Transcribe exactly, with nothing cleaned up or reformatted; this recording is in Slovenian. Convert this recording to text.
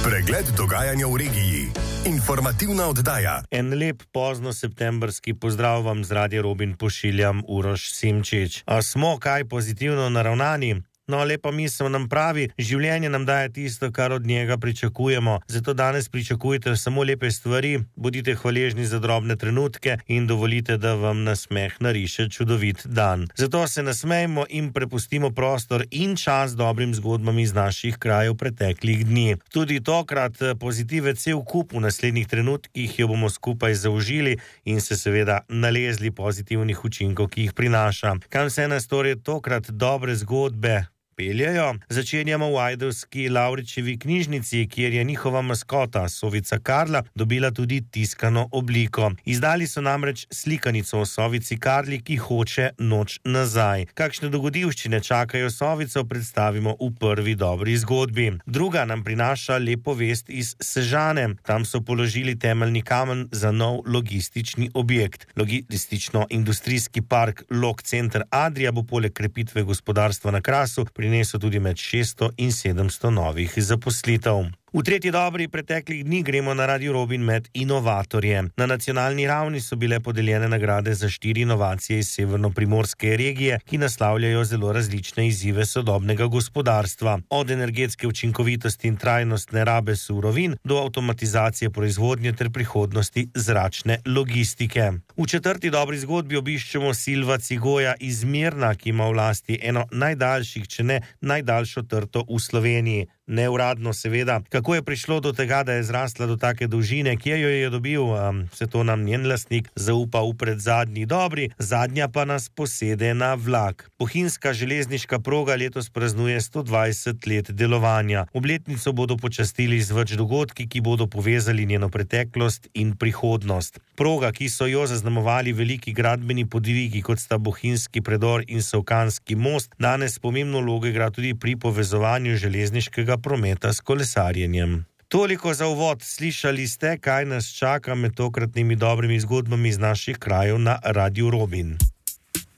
Pregled dogajanja v regiji. Informativna oddaja. En lep pozno septembrski pozdrav vam z Radia Robin pošiljam Uroš Simčič. A smo kaj pozitivno naravnani? No, lepa misel nam pravi, življenje nam daje tisto, kar od njega pričakujemo. Zato danes pričakujte samo lepe stvari, bodite hvaležni za drobne trenutke in dovolite, da vam nasmeh nariše čudovit dan. Zato se nasmejmo in prepustimo prostor in čas dobrim zgodbam iz naših krajev preteklih dni. Tudi tokrat pozitive cel kup, v naslednjih trenutkih jo bomo skupaj zaužili in se seveda nalezli pozitivnih učinkov, ki jih prinaša. Kam se nas torej tokrat dobre zgodbe peljajo? Začenjamo v ajdovski Lavričevi knjižnici, kjer je njihova maskota, sovica Karla, dobila tudi tiskano obliko. Izdali so namreč slikanico o sovici Karli, ki hoče noč nazaj. Kakšne dogodivščine čakajo sovico, predstavimo v prvi dobri zgodbi. Druga nam prinaša lepo vest iz Sežane. Tam so položili temeljni kamen za nov logistični objekt. Logistično-industrijski park Log Center Adria bo poleg krepitve gospodarstva na Krasu prinesel tudi med šeststo in sedemsto novih zaposlitev. V tretji dobri preteklih dni gremo na Radio Robin med inovatorje. Na nacionalni ravni so bile podeljene nagrade za štiri inovacije iz severnoprimorske regije, ki naslavljajo zelo različne izzive sodobnega gospodarstva. Od energetske učinkovitosti in trajnostne rabe surovin do avtomatizacije proizvodnje ter prihodnosti zračne logistike. V četrti dobri zgodbi obiščemo Silva Cigoja iz Mirna, ki ima v lasti eno najdaljših, če ne najdaljšo trto v Sloveniji. Neuradno seveda. Kako je prišlo do tega, da je zrasla do take dolžine, kje jo je dobil, um, vse to nam njen lastnik zaupa v predzadnji dobri, zadnja pa nas posede na vlak. Bohinjska železniška proga letos praznuje sto dvajset let delovanja. Obletnico bodo počastili z več dogodki, ki bodo povezali njeno preteklost in prihodnost. Proga, ki so jo zaznamovali veliki gradbeni podvigi, kot sta Bohinjski predor in Solkanski most, danes pomembno vlogo igra tudi pri povezovanju železniškega prometa s kolesarjenjem. Toliko za uvod. Slišali ste, kaj nas čaka med tokratnimi dobrimi zgodbami iz naših krajev na Radiu Robin.